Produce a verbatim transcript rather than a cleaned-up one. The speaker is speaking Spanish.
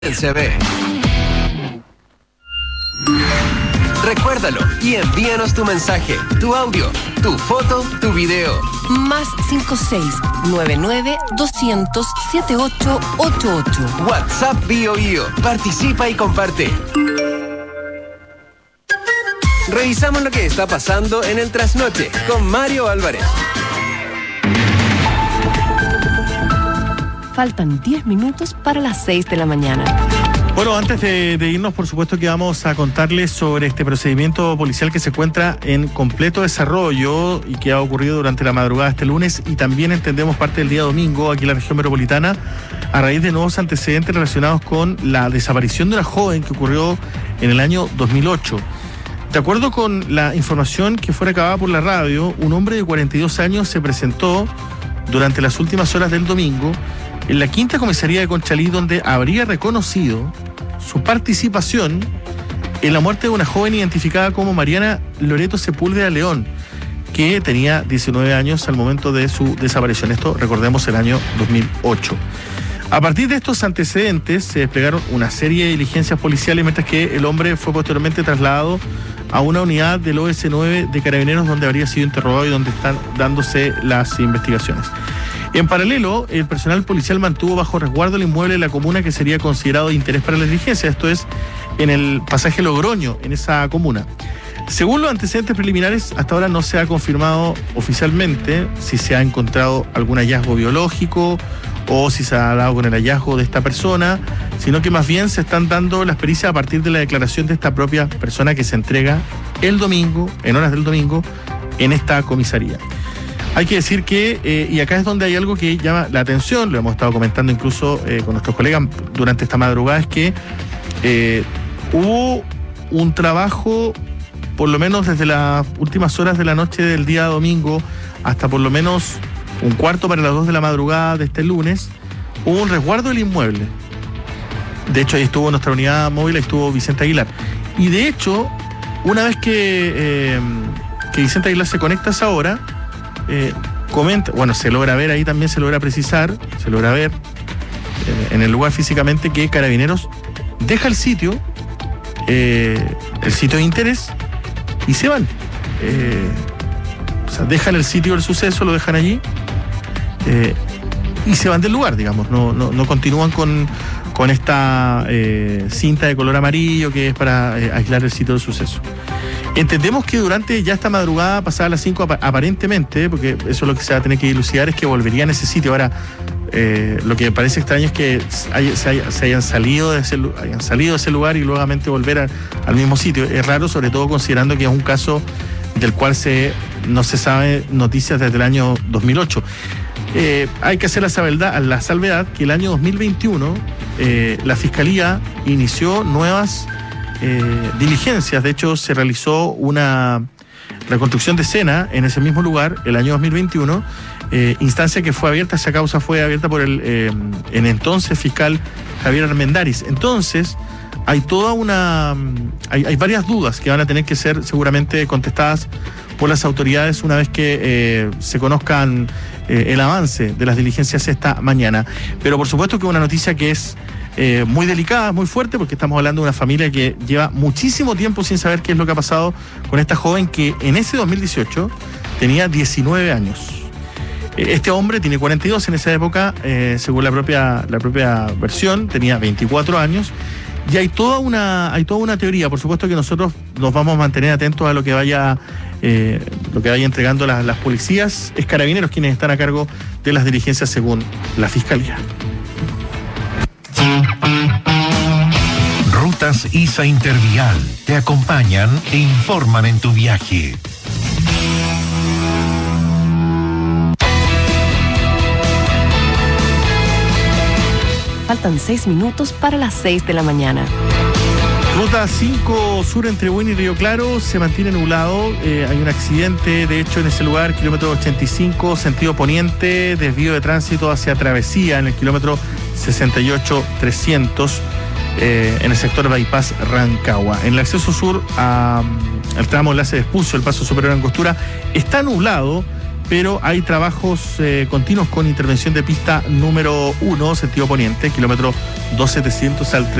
Se ve. Recuérdalo y envíanos tu mensaje, tu audio, tu foto, tu video. Más cinco seis nueve nueve doscientos setenta y ocho ochenta y ocho. WhatsApp Bio Bio. Participa y comparte. Revisamos lo que está pasando en el trasnoche con Mario Álvarez. Faltan diez minutos para las seis de la mañana. Bueno, antes de, de irnos, por supuesto que vamos a contarles sobre este procedimiento policial que se encuentra en completo desarrollo y que ha ocurrido durante la madrugada de este lunes y también entendemos parte del día domingo aquí en la región metropolitana a raíz de nuevos antecedentes relacionados con la desaparición de una joven que ocurrió en el año dos mil ocho. De acuerdo con la información que fue recabada por la radio, un hombre de cuarenta y dos años se presentó durante las últimas horas del domingo en la quinta comisaría de Conchalí, donde habría reconocido su participación en la muerte de una joven identificada como Mariana Loreto Sepúlveda León, que tenía diecinueve años al momento de su desaparición. Esto, recordemos, el año dos mil ocho. A partir de estos antecedentes se desplegaron una serie de diligencias policiales, mientras que el hombre fue posteriormente trasladado a una unidad del O S nueve de Carabineros, donde habría sido interrogado y donde están dándose las investigaciones. En paralelo, el personal policial mantuvo bajo resguardo el inmueble de la comuna que sería considerado de interés para la diligencia, esto es, en el pasaje Logroño, en esa comuna. Según los antecedentes preliminares, hasta ahora no se ha confirmado oficialmente si se ha encontrado algún hallazgo biológico o si se ha dado con el hallazgo de esta persona, sino que más bien se están dando las pericias a partir de la declaración de esta propia persona que se entrega el domingo, en horas del domingo, en esta comisaría. Hay que decir que, eh, y acá es donde hay algo que llama la atención, lo hemos estado comentando incluso eh, con nuestros colegas durante esta madrugada, es que eh, hubo un trabajo, por lo menos desde las últimas horas de la noche del día domingo hasta por lo menos un cuarto para las dos de la madrugada de este lunes, hubo un resguardo del inmueble. De hecho, ahí estuvo nuestra unidad móvil, ahí estuvo Vicente Aguilar. Y de hecho, una vez que, eh, que Vicente Aguilar se conecta a esa hora, Eh, comenta, bueno, se logra ver ahí también, se logra precisar, se logra ver eh, en el lugar físicamente que Carabineros deja el sitio, eh, el sitio de interés, y se van. Eh, o sea, dejan el sitio del suceso, lo dejan allí, eh, y se van del lugar, digamos, no, no, no continúan con, con esta eh, cinta de color amarillo que es para eh, aislar el sitio del suceso. Entendemos que durante ya esta madrugada, pasada las cinco, aparentemente, porque eso es lo que se va a tener que dilucidar, es que volverían a ese sitio. Ahora, eh, lo que parece extraño es que hay, se, hay, se hayan, salido de ese, hayan salido de ese lugar y luego volver a, al mismo sitio. Es raro, sobre todo considerando que es un caso del cual se, no se sabe noticias desde el año dos mil ocho. Eh, hay que hacer la salvedad, la salvedad que el año dos mil veintiuno eh, la Fiscalía inició nuevas Eh, diligencias. De hecho, se realizó una reconstrucción de escena en ese mismo lugar el año dos mil veintiuno, eh, instancia que fue abierta, esa causa fue abierta por el eh, en entonces fiscal Javier Armendáriz. Entonces, hay toda una hay, hay varias dudas que van a tener que ser seguramente contestadas por las autoridades una vez que eh, se conozcan eh, el avance de las diligencias esta mañana. Pero por supuesto que una noticia que es Eh, muy delicada, muy fuerte, porque estamos hablando de una familia que lleva muchísimo tiempo sin saber qué es lo que ha pasado con esta joven que en ese dos mil dieciocho tenía diecinueve años. Eh, este hombre tiene cuarenta y dos en esa época, eh, según la propia, la propia versión, tenía veinticuatro años, y hay toda una, hay toda una teoría. Por supuesto que nosotros nos vamos a mantener atentos a lo que vaya, eh, lo que vaya entregando las, las policías. Es Carabineros quienes están a cargo de las diligencias según la Fiscalía. Rutas I S A Intervial te acompañan e informan en tu viaje. Faltan seis minutos para las seis de la mañana. Ruta cinco Sur entre Buin y Río Claro se mantiene nublado. Eh, hay un accidente, de hecho, en ese lugar, kilómetro ochenta y cinco, sentido poniente, desvío de tránsito hacia Travesía, en el kilómetro sesenta y ocho trescientos, eh, en el sector Bypass Rancagua. En el acceso sur a, al tramo enlace de Espucio, el paso superior a Angostura, está nublado, pero hay trabajos eh, continuos con intervención de pista número uno, sentido poniente, kilómetro dos mil setecientos al